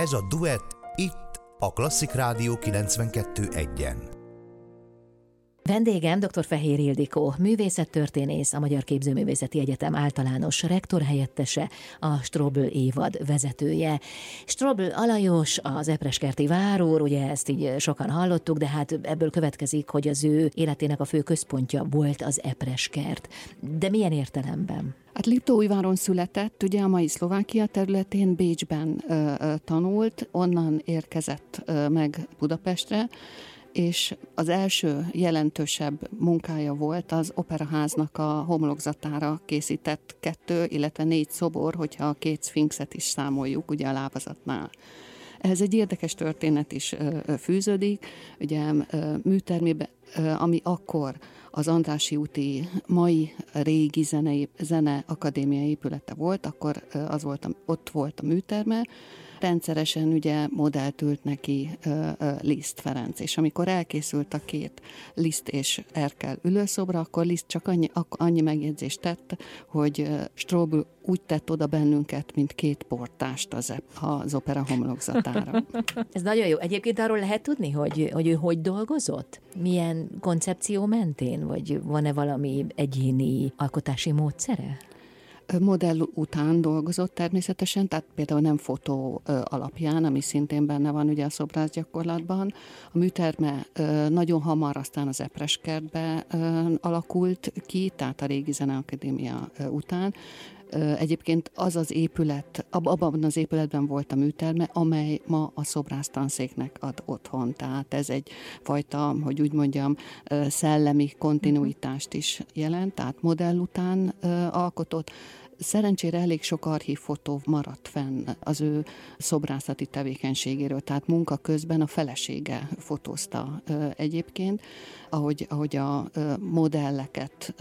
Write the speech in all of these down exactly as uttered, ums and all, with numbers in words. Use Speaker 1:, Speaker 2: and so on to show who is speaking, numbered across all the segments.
Speaker 1: Ez a Duett itt a Klasszik Rádió kilencvenkettő egyen.
Speaker 2: Vendégem dr. Fehér Ildikó, művészettörténész, a Magyar Képzőművészeti Egyetem általános rektorhelyettese, a Strobl évad vezetője. Strobl Alajos, az epreskerti várúr, ugye ezt így sokan hallottuk, de hát ebből következik, hogy az ő életének a fő központja volt az epreskert. De milyen értelemben?
Speaker 3: Hát Liptóújváron született, ugye a mai Szlovákia területén, Bécsben ö, ö, tanult, onnan érkezett ö, meg Budapestre, és az első jelentősebb munkája volt az operaháznak a homlokzatára készített kettő, illetve négy szobor, hogyha a két szfinxet is számoljuk, ugye a lábazatnál. Ehhez egy érdekes történet is fűződik, ugye műtermébe, ami akkor az Andrássy úti mai régi zene, zene akadémia épülete volt, akkor az volt, ott volt a műterme, rendszeresen ugye modellt ült neki uh, uh, Liszt Ferenc, és amikor elkészült a két Liszt és Erkel ülőszobra, akkor Liszt csak annyi, annyi megjegyzést tett, hogy uh, Strobl úgy tett oda bennünket, mint két portást az, az opera homlokzatára.
Speaker 2: Ez nagyon jó. Egyébként arról lehet tudni, hogy, hogy ő hogy dolgozott? Milyen koncepció mentén? Vagy van-e valami egyéni alkotási módszere?
Speaker 3: Modell után dolgozott természetesen, tehát például nem fotó alapján, ami szintén benne van ugye a szobrász gyakorlatban. A műterme nagyon hamar aztán az Epreskertbe alakult ki, tehát a régi Zeneakadémia után. Egyébként az az épület, abban az épületben volt a műterme, amely ma a szobrásztanszéknek ad otthon. Tehát ez egy fajta, hogy úgy mondjam, szellemi kontinuitást is jelent, tehát modell után alkotott. Szerencsére elég sok archívfotó maradt fenn az ő szobrászati tevékenységéről, tehát munka közben a felesége fotózta egyébként, ahogy, ahogy a modelleket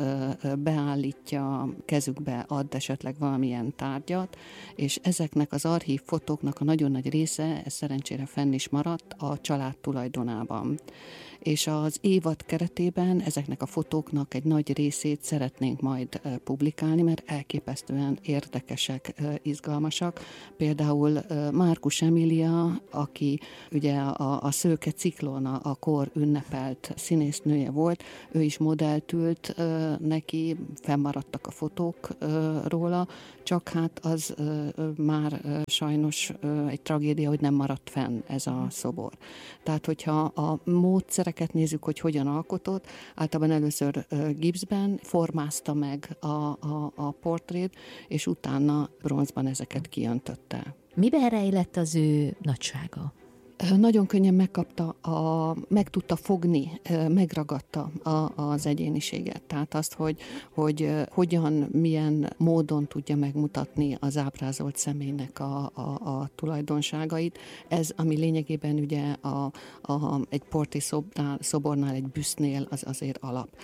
Speaker 3: beállítja, kezükbe ad esetleg valamilyen tárgyat, és ezeknek az archívfotóknak a nagyon nagy része, ez szerencsére fenn is maradt a család tulajdonában. És az évad keretében ezeknek a fotóknak egy nagy részét szeretnénk majd publikálni, mert elképesztően érdekesek, izgalmasak. Például Márkus Emília, aki ugye a, a Szőke Ciklon, a kor ünnepelt színésznője volt, ő is modellt ült neki, fennmaradtak a fotók róla, csak hát az már sajnos egy tragédia, hogy nem maradt fenn ez a szobor. Tehát, hogyha a módszereket nézzük, hogy hogyan alkotott, általában először gipszben formázta meg a, a, a portrét, és utána bronzban ezeket kiöntötte.
Speaker 2: Miben rejlett az ő nagysága?
Speaker 3: Nagyon könnyen megkapta, a, meg tudta fogni, megragadta a, az egyéniséget. Tehát azt, hogy, hogy hogyan, milyen módon tudja megmutatni az ábrázolt személynek a, a, a tulajdonságait. Ez, ami lényegében ugye a, a, egy portré szobornál, szobornál, egy büsztnél az azért alap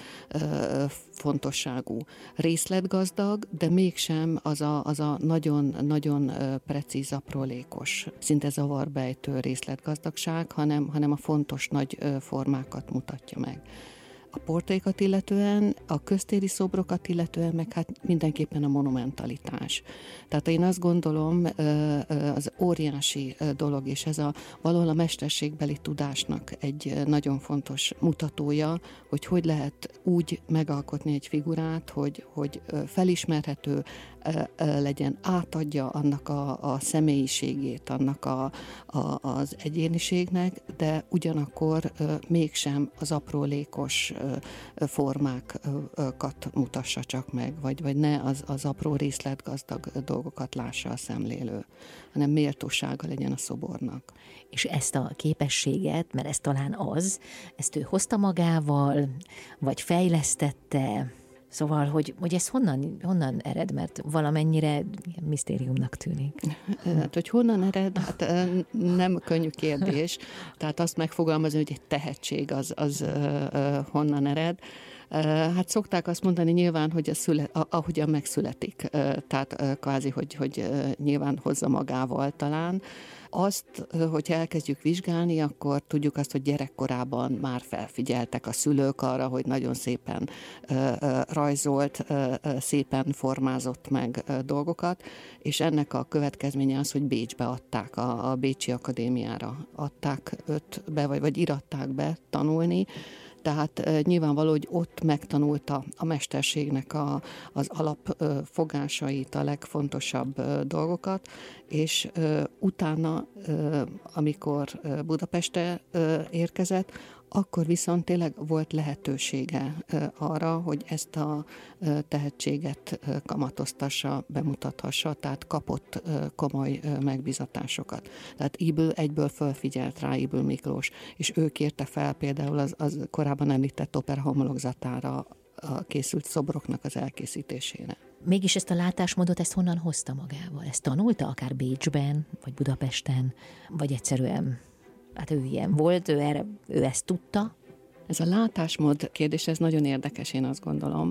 Speaker 3: fontosságú. Részletgazdag, de mégsem az a, az a nagyon, nagyon precíz, aprólékos, szinte zavarbejtő részletgazdagság, hanem, hanem a fontos nagy formákat mutatja meg. A portrékat illetően, a köztéri szobrokat illetően, meg hát mindenképpen a monumentalitás. Tehát én azt gondolom, az óriási dolog, és ez a valahol a mesterségbeli tudásnak egy nagyon fontos mutatója, hogy hogy lehet úgy megalkotni egy figurát, hogy, hogy felismerhető legyen, átadja annak a, a személyiségét, annak a, a, az egyéniségnek, de ugyanakkor mégsem az aprólékos formákat mutassa csak meg, vagy, vagy ne az, az apró részletgazdag dolgokat lássa a szemlélő, hanem méltósága legyen a szobornak.
Speaker 2: És ezt a képességet, mert ez talán az, ezt ő hozta magával, vagy fejlesztette, szóval, hogy, hogy ez honnan, honnan ered, mert valamennyire misztériumnak tűnik.
Speaker 3: Hát, hogy honnan ered, hát nem könnyű kérdés. Tehát azt megfogalmazni, hogy egy tehetség az, az honnan ered. Hát szokták azt mondani nyilván, hogy a szület, ahogyan megszületik, tehát kvázi, hogy, hogy nyilván hozza magával talán. Azt, hogyha elkezdjük vizsgálni, akkor tudjuk azt, hogy gyerekkorában már felfigyeltek a szülők arra, hogy nagyon szépen rajzolt, szépen formázott meg dolgokat, és ennek a következménye az, hogy Bécsbe adták, a, a Bécsi Akadémiára adták őt be, vagy, vagy iratták be tanulni. Tehát e, nyilvánvaló, hogy ott megtanulta a mesterségnek a, az alapfogásait, a legfontosabb e, dolgokat, és e, utána, e, amikor Budapestre e, érkezett, akkor viszont tényleg volt lehetősége arra, hogy ezt a tehetséget kamatoztassa, bemutathassa, tehát kapott komoly megbízatásokat. Tehát íből egyből fölfigyelt rá Ybl Miklós, és ő kérte fel például az, az korábban említett opera homlokzatára a készült szobroknak az elkészítésére.
Speaker 2: Mégis ezt a látásmódot, ezt honnan hozta magával? Ezt tanulta akár Bécsben, vagy Budapesten, vagy egyszerűen... Hát ő ilyen volt, ő, erre, ő ezt tudta.
Speaker 3: Ez a látásmód kérdés, ez nagyon érdekes, én azt gondolom,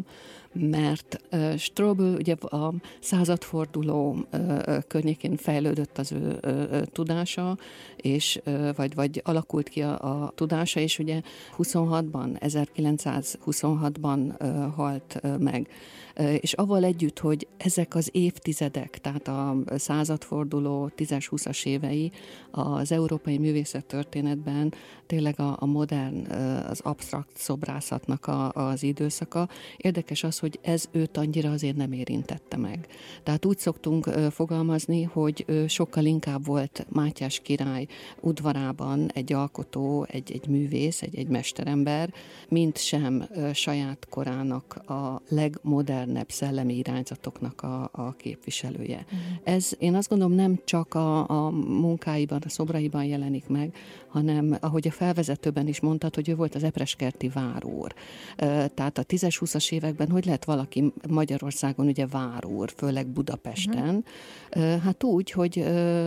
Speaker 3: mert uh, Strobl ugye a századforduló uh, környékén fejlődött az ő uh, tudása, és, uh, vagy, vagy alakult ki a, a tudása, és ugye huszonhatban, ezerkilencszázhuszonhatban uh, halt uh, meg. Uh, és avval együtt, hogy ezek az évtizedek, tehát a századforduló tízes-húszas évei az európai művészettörténetben tényleg a, a modern, uh, az absztrakt szobrászatnak a, az időszaka. Érdekes az, hogy ez őt annyira azért nem érintette meg. Tehát úgy szoktunk fogalmazni, hogy sokkal inkább volt Mátyás király udvarában egy alkotó, egy, egy művész, egy, egy mesterember, mint sem saját korának a legmodernebb szellemi irányzatoknak a, a képviselője. Mm. Ez, én azt gondolom, nem csak a, a munkáiban, a szobraiban jelenik meg, hanem ahogy a felvezetőben is mondtad, hogy ő volt az epreskerti várúr. Tehát a tízes-húszas években hogy lehet valaki Magyarországon ugye várúr, főleg Budapesten? Uh-huh. Hát úgy, hogy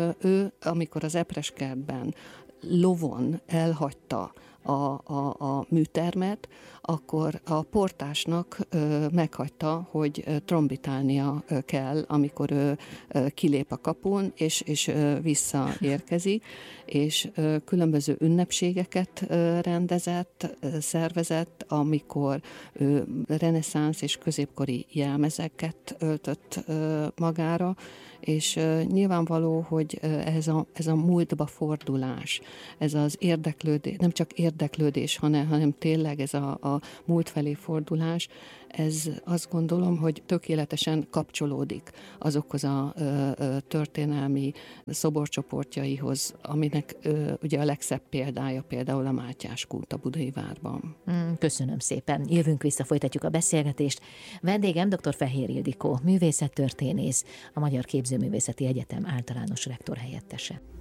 Speaker 3: ő, amikor az Epreskertben lovon elhagyta a, a, a műtermet, akkor a portásnak ö, meghagyta, hogy ö, trombitálnia ö, kell, amikor ő ö, kilép a kapun, és, és ö, visszaérkezik, és ö, különböző ünnepségeket ö, rendezett, ö, szervezett, amikor ö, reneszánsz és középkori jelmezeket öltött ö, magára, és uh, nyilvánvaló, hogy uh, ez, a, ez a múltba fordulás, ez az érdeklődés, nem csak érdeklődés, hanem, hanem tényleg ez a, a múlt felé fordulás, ez azt gondolom, hogy tökéletesen kapcsolódik azokhoz a ö, ö, történelmi szoborcsoportjaihoz, aminek ö, ugye a legszebb példája például a Mátyás kút a Budai várban.
Speaker 2: Köszönöm szépen. Jövünk vissza, folytatjuk a beszélgetést. Vendégem dr. Fehér Ildikó, művészettörténész, a Magyar Képzőművészeti Egyetem általános rektor helyettese.